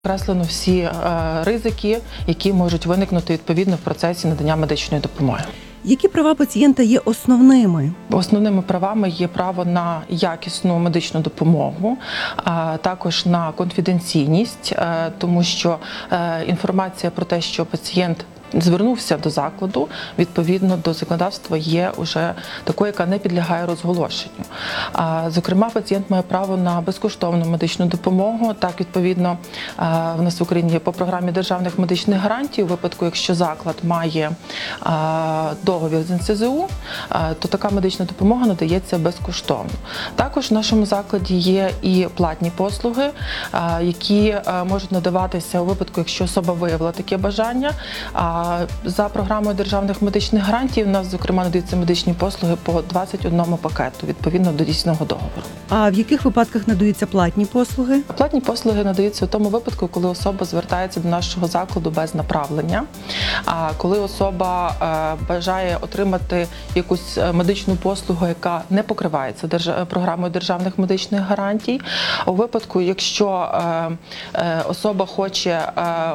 Окреслено всі ризики, які можуть виникнути відповідно в процесі надання медичної допомоги. Які права пацієнта є основними? Основними правами є право на якісну медичну допомогу, також на конфіденційність, тому що інформація про те, що пацієнт звернувся до закладу, відповідно до законодавства є вже такою, яка не підлягає розголошенню. Зокрема, пацієнт має право на безкоштовну медичну допомогу. Так, відповідно, в нас в Україні є по програмі державних медичних гарантій. У випадку, якщо заклад має договір з НСЗУ, то така медична допомога надається безкоштовно. Також в нашому закладі є і платні послуги, які можуть надаватися у випадку, якщо особа виявила таке бажання. За програмою державних медичних гарантій у нас, зокрема, надаються медичні послуги по 21 пакету, відповідно до дійсного договору. А в яких випадках надаються платні послуги? Платні послуги надаються у тому випадку, коли особа звертається до нашого закладу без направлення, коли особа бажає отримати якусь медичну послугу, яка не покривається програмою державних медичних гарантій. У випадку, якщо особа хоче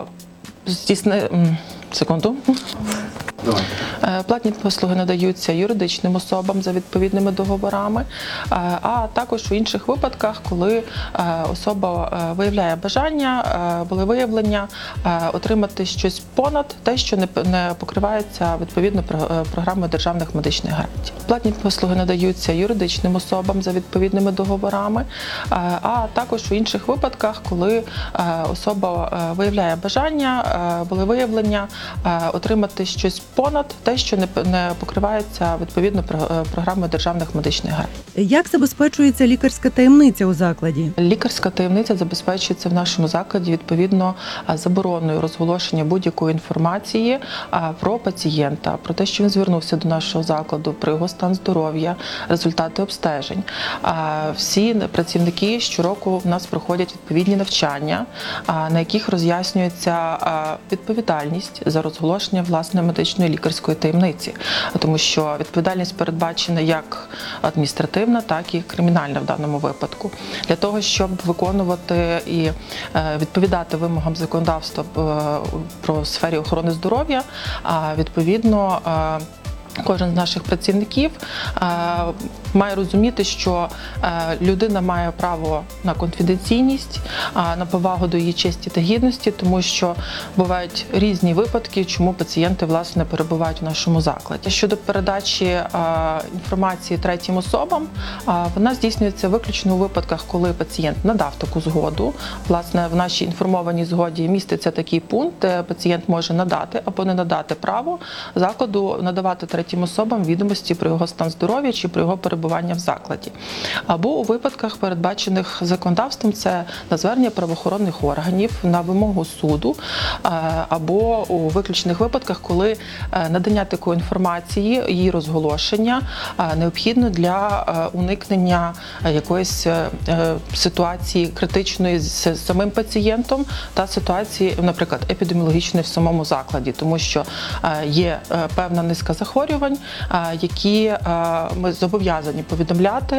Платні послуги надаються юридичним особам за відповідними договорами, а також у інших випадках, коли особа виявляє бажання, волевиявлення отримати щось понад те, що не покривається відповідно програмою державних медичних гарантій. Платні послуги надаються юридичним особам за відповідними договорами, а також у інших випадках, коли особа виявляє бажання, волевиявлення отримати щось понад те, що не покривається відповідно програмою державних медичних гарантій. Як забезпечується лікарська таємниця у закладі? Лікарська таємниця забезпечується в нашому закладі відповідно забороною розголошення будь-якої інформації про пацієнта, про те, що він звернувся до нашого закладу, про його стан здоров'я, результати обстежень. Всі працівники щороку в нас проходять відповідні навчання, на яких роз'яснюється відповідальність за розголошення власне медичної лікарської таємниці, тому що відповідальність передбачена як адміністративна, так і кримінальна в даному випадку. Для того, щоб виконувати і відповідати вимогам законодавства про сфері охорони здоров'я, відповідно, кожен з наших працівників має розуміти, що людина має право на конфіденційність, на повагу до її честі та гідності, тому що бувають різні випадки, чому пацієнти, власне, перебувають в нашому закладі. Щодо передачі інформації третім особам, вона здійснюється виключно у випадках, коли пацієнт надав таку згоду. Власне, в нашій інформованій згоді міститься такий пункт, де пацієнт може надати або не надати право закладу надавати третім особам відомості про його стан здоров'я чи про його перебування в закладі. Або у випадках, передбачених законодавством, це на звернення правоохоронних органів, на вимогу суду, або у виключних випадках, коли надання такої інформації, її розголошення необхідно для уникнення якоїсь ситуації критичної з самим пацієнтом та ситуації, наприклад, епідеміологічної в самому закладі, тому що є певна низка захворювань, які ми зобов'язані повідомляти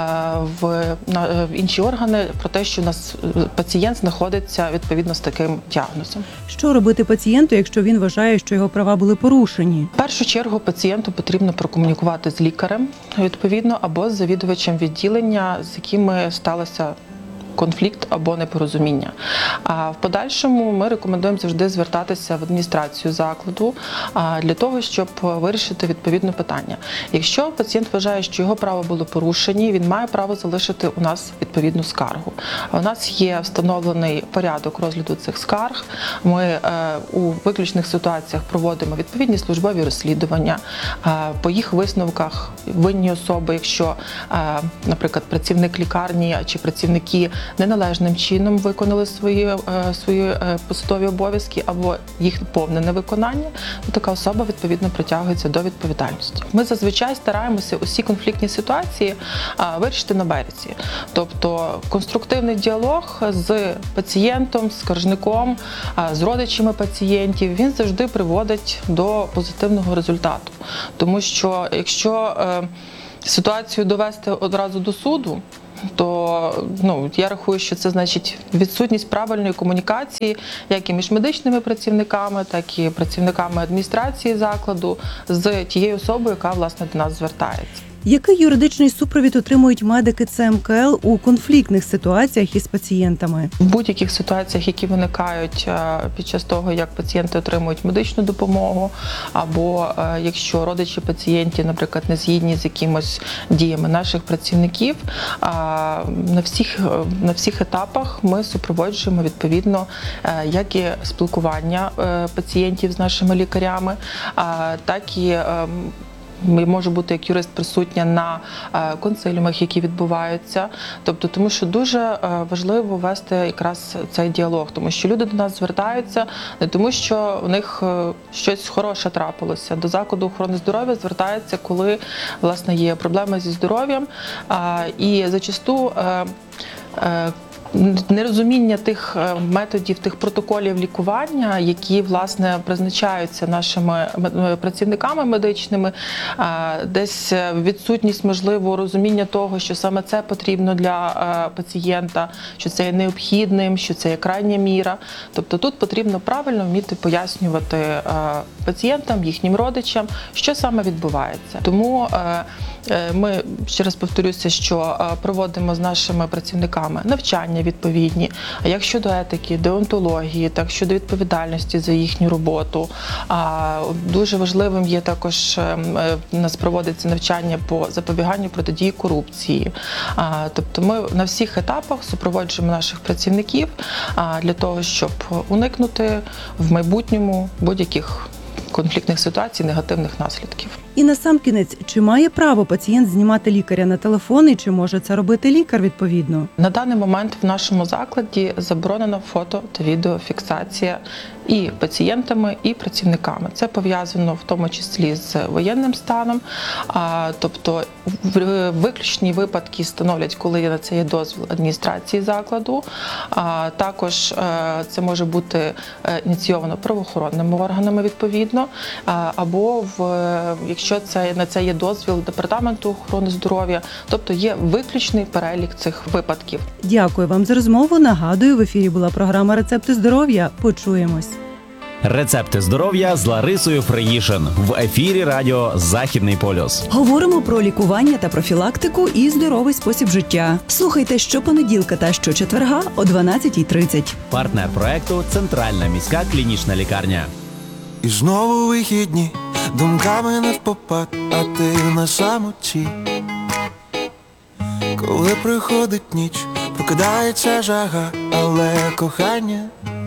в інші органи про те, що у нас пацієнт знаходиться відповідно з таким діагнозом. Що робити пацієнту, якщо він вважає, що його права були порушені? В першу чергу пацієнту потрібно прокомунікувати з лікарем, відповідно, або з завідувачем відділення, з якими сталося конфлікт або непорозуміння. А в подальшому ми рекомендуємо завжди звертатися в адміністрацію закладу для того, щоб вирішити відповідне питання. Якщо пацієнт вважає, що його права були порушені, він має право залишити у нас відповідну скаргу. У нас є встановлений порядок розгляду цих скарг. Ми у виключних ситуаціях проводимо відповідні службові розслідування. По їх висновках винні особи, якщо, наприклад, працівник лікарні чи працівники неналежним чином виконали свої посадові обов'язки або їх повне невиконання, то така особа відповідно притягується до відповідальності. Ми зазвичай стараємося усі конфліктні ситуації вирішити на березі. Тобто конструктивний діалог з пацієнтом, з скаржником, з родичами пацієнтів, він завжди приводить до позитивного результату. Тому що якщо ситуацію довести одразу до суду, то я рахую, що це значить відсутність правильної комунікації як і між медичними працівниками, так і працівниками адміністрації закладу з тією особою, яка, власне, до нас звертається. Який юридичний супровід отримують медики ЦМКЛ у конфліктних ситуаціях із пацієнтами? В будь-яких ситуаціях, які виникають під час того, як пацієнти отримують медичну допомогу, або якщо родичі пацієнтів, наприклад, не згідні з якимось діями наших працівників, на всіх етапах ми супроводжуємо відповідно як і спілкування пацієнтів з нашими лікарями, так і може бути як юрист присутня на консиліумах, які відбуваються. Тобто, тому що дуже важливо вести якраз цей діалог, тому що люди до нас звертаються не тому, що у них щось хороше трапилося. До закладу охорони здоров'я звертаються, коли, власне, є проблеми зі здоров'ям. І зачасту нерозуміння тих методів, тих протоколів лікування, які, власне, призначаються нашими працівниками медичними, десь відсутність, можливо, розуміння того, що саме це потрібно для пацієнта, що це є необхідним, що це є крайня міра. Тобто тут потрібно правильно вміти пояснювати пацієнтам, їхнім родичам, що саме відбувається. Тому ми, ще раз повторюся, що проводимо з нашими працівниками навчання відповідні, як щодо етики, деонтології, так щодо відповідальності за їхню роботу. Дуже важливим є також, у нас проводиться навчання по запобіганню протидії корупції. Тобто ми на всіх етапах супроводжуємо наших працівників для того, щоб уникнути в майбутньому будь-яких конфліктних ситуацій, негативних наслідків. І насамкінець, чи має право пацієнт знімати лікаря на телефон і чи може це робити лікар відповідно? На даний момент в нашому закладі заборонена фото та відеофіксація і пацієнтами, і працівниками. Це пов'язано в тому числі з воєнним станом, тобто виключні випадки становлять, коли на це є дозвіл адміністрації закладу. Також це може бути ініційовано правоохоронними органами відповідно, або якщо на це є дозвіл Департаменту охорони здоров'я, тобто є виключний перелік цих випадків. Дякую вам за розмову. Нагадую, в ефірі була програма «Рецепти здоров'я». Почуємось. Рецепти здоров'я з Ларисою Фриїшин в ефірі радіо «Західний полюс». Говоримо про лікування та профілактику і здоровий спосіб життя. Слухайте щопонеділка та щочетверга о 12:30. Партнер проекту «Центральна міська клінічна лікарня». І знову вихідні, думками не впопад, а ти на самоті. Коли приходить ніч, прокидається жага, але кохання